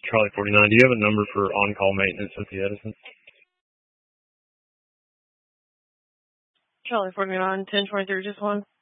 Charlie 49, do you have a number for on-call maintenance at the Edison? Charlie 49, 1023, just one.